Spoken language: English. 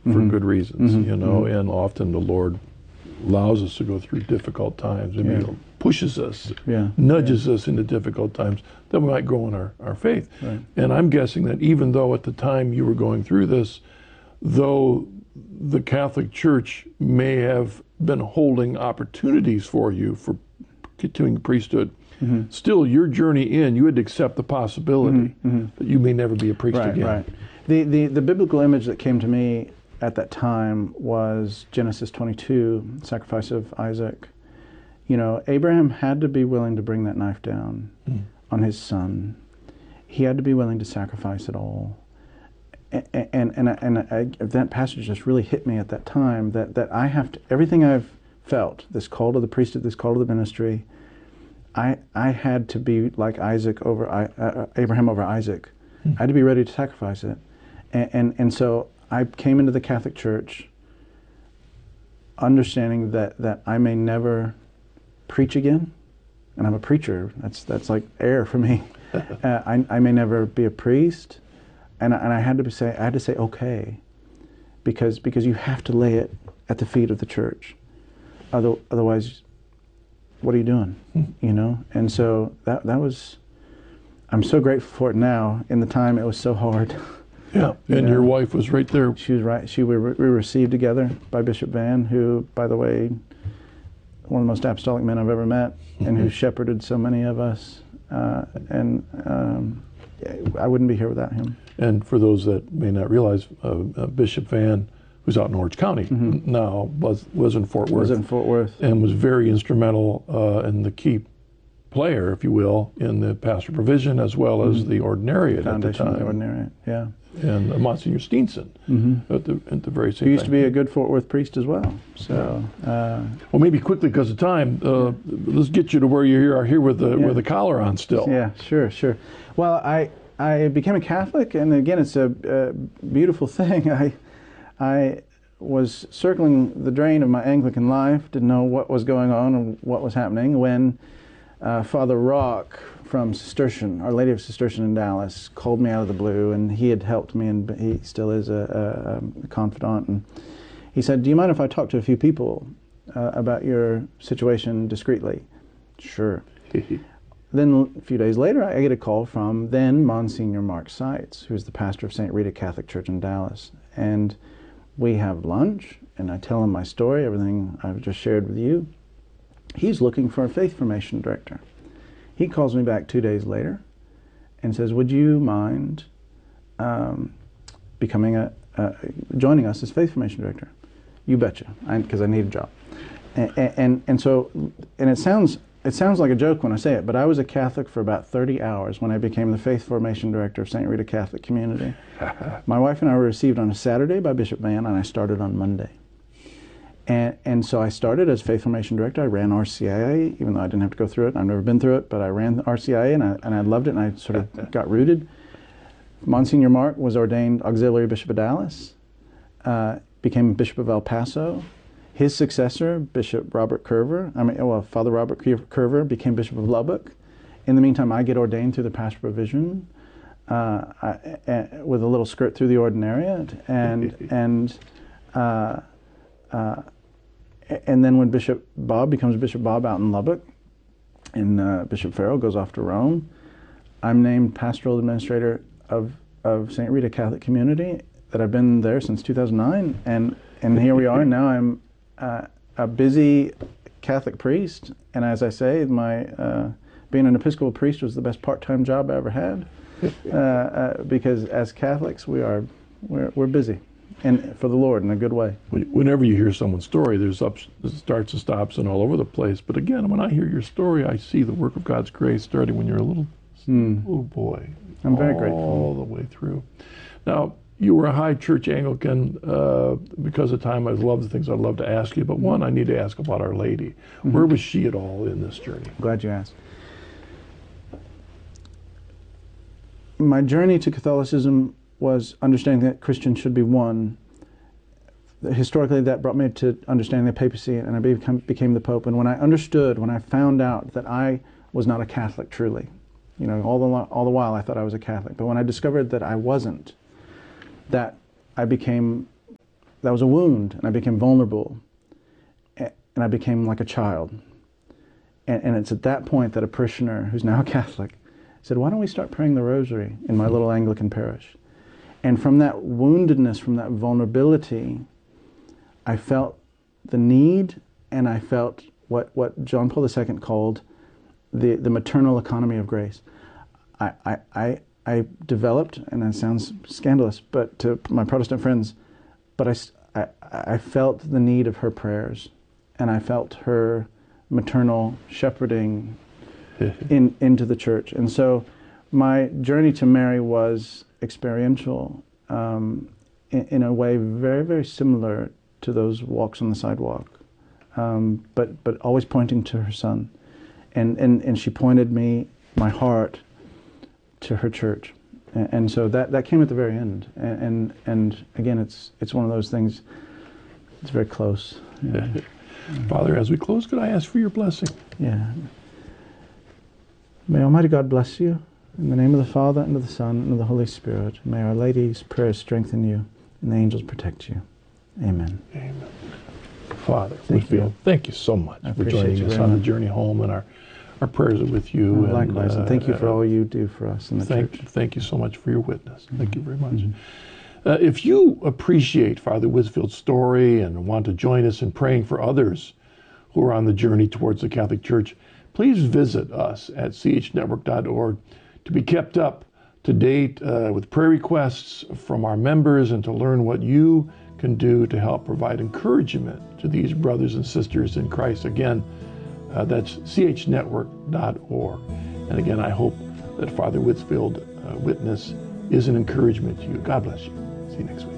for good reasons, Mm-hmm. and often the Lord allows us to go through difficult times. I mean, Yeah. pushes us, Yeah. nudges us into difficult times that we might grow in our faith. Right. And I'm guessing that even though at the time you were going through this, though the Catholic Church may have been holding opportunities for you for continuing priesthood, still your journey in, you had to accept the possibility that you may never be a priest Right, again. right. The biblical image that came to me at that time was Genesis 22, sacrifice of Isaac. Abraham had to be willing to bring that knife down on his son. He had to be willing to sacrifice it all. And that passage just really hit me at that time, that I have to, everything I've felt, this call to the priesthood, this call to the ministry, I had to be like Isaac over Abraham over Isaac. I had to be ready to sacrifice it. And so I came into the Catholic Church understanding that I may never preach again, and I'm a preacher. That's like air for me. I may never be a priest, and I had to say okay, because you have to lay it at the feet of the church. Otherwise, what are you doing? And so that was. I'm so grateful for it now. In the time, it was so hard. Yeah, and your wife was right there. She was right. We were received together by Bishop Van, who, by the way, one of the most apostolic men I've ever met, and who shepherded so many of us. I wouldn't be here without him. And for those that may not realize, Bishop Van, who's out in Orange County now, was in Fort Worth. Was in Fort Worth. And was very instrumental in the key player, if you will, in the pastoral provision as well as the ordinariate at the time. Foundation of the ordinariate, yeah. And Monsignor Steenson at the very same time. He used to be a good Fort Worth priest as well. So, well, maybe quickly because of time, let's get you to where you are here with the collar on still. Yeah, sure. Well, I became a Catholic, and again, it's a beautiful thing. I was circling the drain of my Anglican life, didn't know what was going on and what was happening, when Father Rock from Cistercian, Our Lady of Cistercian in Dallas, called me out of the blue, and he had helped me, and he still is a confidant. And he said, "Do you mind if I talk to a few people about your situation discreetly?" Sure. Then a few days later, I get a call from then Monsignor Mark Seitz, who's the pastor of St. Rita Catholic Church in Dallas. And we have lunch, and I tell him my story, everything I've just shared with you. He's looking for a faith formation director. He calls me back 2 days later and says, "Would you mind joining us as faith formation director?" You betcha, because I need a job. And so it sounds like a joke when I say it, but I was a Catholic for about 30 hours when I became the faith formation director of St. Rita Catholic Community. My wife and I were received on a Saturday by Bishop Van, and I started on Monday. And so I started as faith formation director. I ran RCIA, even though I didn't have to go through it. I've never been through it, but I ran RCIA, and I loved it, and I sort of got rooted. Monsignor Mark was ordained Auxiliary Bishop of Dallas, became Bishop of El Paso. His successor, Bishop Robert Curver, Father Robert Curver, became Bishop of Lubbock. In the meantime, I get ordained through the pastoral provision with a little skirt through the ordinariate, and then when Bishop Bob becomes Bishop Bob out in Lubbock, and Bishop Farrell goes off to Rome, I'm named pastoral administrator of St. Rita Catholic Community. That I've been there since 2009, and here we are. Now I'm a busy Catholic priest, and as I say, my being an Episcopal priest was the best part-time job I ever had, because as Catholics we're busy. And for the Lord in a good way. Whenever you hear someone's story, there's starts and stops and all over the place. But again, when I hear your story, I see the work of God's grace starting when you're a little boy. I'm very grateful. All the way through. Now, you were a high church Anglican. Because of time, I love the things I'd love to ask you. But one, I need to ask about Our Lady. Where was she at all in this journey? Glad you asked. My journey to Catholicism was understanding that Christians should be one. Historically, that brought me to understanding the papacy, and I became the Pope. And when I found out that I was not a Catholic truly, all the while I thought I was a Catholic, but when I discovered that I wasn't, that I became that was a wound, and I became vulnerable, and I became like a child. And it's at that point that a parishioner who's now Catholic said, why don't we start praying the rosary in my little Anglican parish? And from that woundedness, from that vulnerability, I felt the need, and I felt what John Paul II called the maternal economy of grace. I developed, and it sounds scandalous, but to my Protestant friends, but I felt the need of her prayers, and I felt her maternal shepherding into the church. And so my journey to Mary was experiential, in a way very, very similar to those walks on the sidewalk, but always pointing to her Son. And she pointed my heart to her church. And so that came at the very end. And again, it's one of those things, it's very close. Yeah. Father, as we close, could I ask for your blessing? Yeah. May Almighty God bless you. In the name of the Father, and of the Son, and of the Holy Spirit. May Our Lady's prayers strengthen you, and the angels protect you. Amen. Amen. Father Whitfield, thank you so much for joining us on the journey home, and our prayers are with you. Likewise, and thank you for all you do for us in the church. Thank you so much for your witness. Thank you very much. If you appreciate Father Whitfield's story and want to join us in praying for others who are on the journey towards the Catholic Church, please visit us at chnetwork.org to be kept up to date with prayer requests from our members and to learn what you can do to help provide encouragement to these brothers and sisters in Christ. Again, that's chnetwork.org. And again, I hope that Father Whitfield's witness is an encouragement to you. God bless you. See you next week.